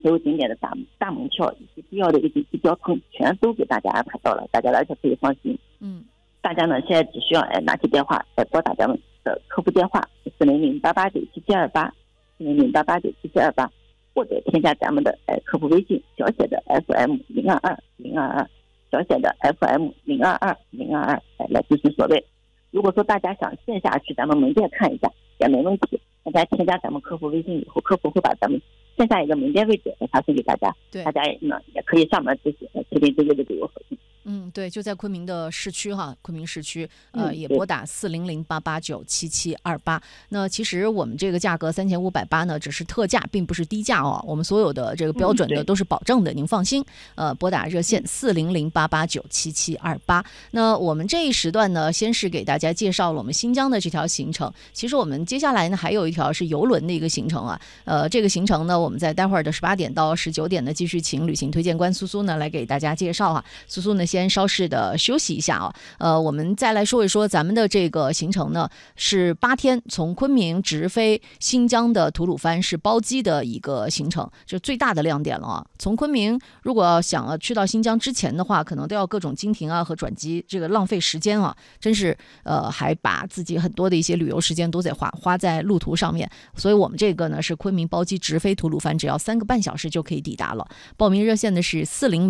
所有景点的大门票以及必要的一些交通全都给大家安排到了，大家完全可以放心。大家呢现在只需要拿起电话拨打咱们的客服电话400-889-7728 400-889-7728，或者添加咱们的客服微信小写的 FM022022，小写的 FM022022来咨询所谓。如果说大家想线下去咱们门店看一下也没问题，大家添加咱们客服微信以后，客服会把咱们线下一个门店位置发送给大家，大家呢也可以上门咨询确定这个的旅游合同。 对，就在昆明的市区哈，昆明市区，也拨打400-889-7728。那其实我们这个价格3580呢，只是特价，并不是低价哦。我们所有的这个标准的都是保证的，您放心。拨打热线400-889-7728。那我们这一时段呢，先是给大家介绍了我们新疆的这条行程。其实我们接下来呢，还有一条是邮轮的一个行程啊。这个行程呢，我们在待会儿的18点到19点呢，继续请旅行推荐官苏苏呢来给大家介绍啊。苏苏呢先稍事的休息一下啊，我们再来说一说咱们的这个行程呢，是8天，从昆明直飞新疆的吐鲁番，是包机的一个行程，就最大的亮点了啊。从昆明如果要想去到新疆之前的话，可能都要各种经停啊和转机，这个浪费时间啊，真是还把自己很多的一些旅游时间都得花在路途上面。所以我们这个呢是昆明包机直飞吐鲁番，只要3个半小时就可以抵达了。报名热线的是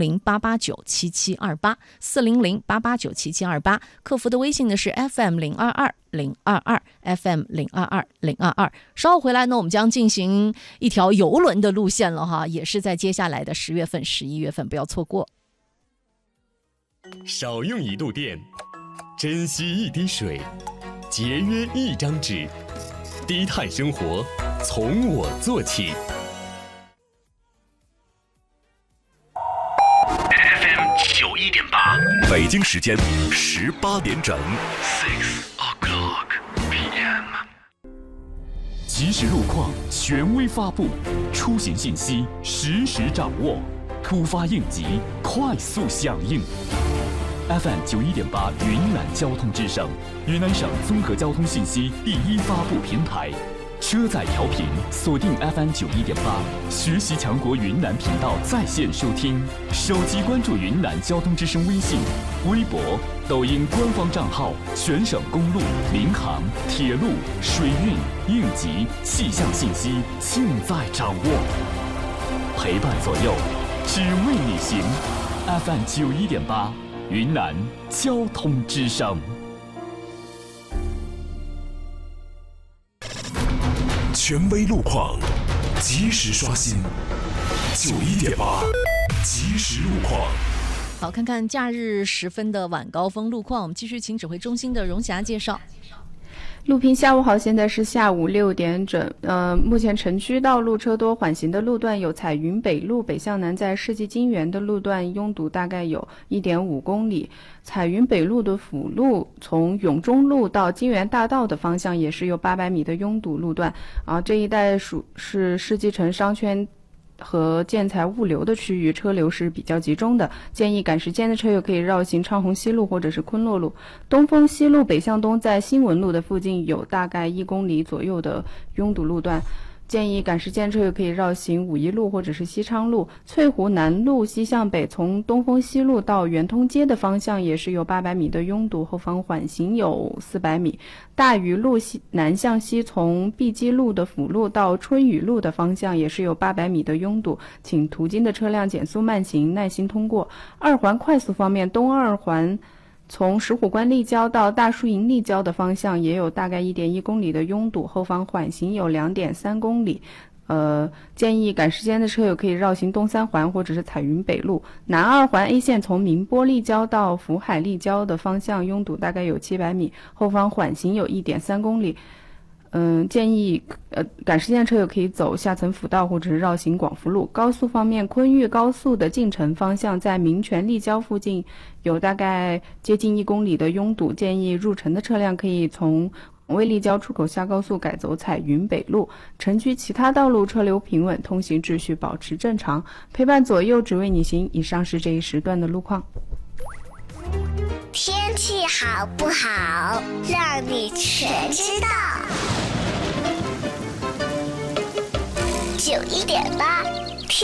400-889-7728。400-889-7728，客服的微信呢是 FM022022 FM022022。稍后回来呢，我们将进行一条邮轮的路线了哈，也是在接下来的10月份、11月份，不要错过。 少用一度电，珍惜一滴水，节约一张纸，低碳生活从我做起。北京时间18点整 6 o'clock p.m. 即时路况权威发布，出行信息实时掌握，突发应急快速响应。FM 91.8云南交通之声，云南省综合交通信息第一发布平台。车载调频锁定 FM 91.8，学习强国云南频道在线收听，手机关注云南交通之声微信、微博、抖音官方账号，全省公路、民航、铁路、水运、应急、气象信息尽在掌握，陪伴左右，只为你行。FM 91.8，云南交通之声。权威路况，及时刷新。91.8，即时路况。 好，看看假日时分的晚高峰路况，我们继续请指挥中心的荣霞介绍。 路平下午好，现在是下午6点整。目前城区道路车多，缓行的路段有彩云北路北向南在世纪金源的路段拥堵大概有 1.5 公里，彩云北路的辅路从永中路到金源大道的方向也是有800米的拥堵路段这一带属是世纪城商圈和建材物流的区域，车流是比较集中的，建议赶时间的车友可以绕行昌洪西路或者是昆洛路。东风西路北向东在新文路的附近有大概1公里左右的拥堵路段，建议赶时间车友可以绕行武义路或者是西昌路。翠湖南路西向北从东风西路到圆通街的方向也是有800米的拥堵，后方缓行有400米。大余路南向西从碧基路的辅路到春雨路的方向也是有800米的拥堵，请途经的车辆减速慢行，耐心通过。二环快速方面，东二环从石虎关立交到大树营立交的方向也有大概 1.1 公里的拥堵，后方缓行有 2.3 公里。建议赶时间的车友可以绕行东三环或者是彩云北路。南二环 A 线从宁波立交到福海立交的方向拥堵大概有700米，后方缓行有 1.3 公里。建议赶时间车友可以走下层辅道或者是绕行广福路。高速方面，昆豫高速的进城方向在民权立交附近有大概接近1公里的拥堵，建议入城的车辆可以从为立交出口下高速改走彩云北路。城区其他道路车流平稳，通行秩序保持正常，陪伴左右只为你行。以上是这一时段的路况。 天气好不好，让你全知道。91.8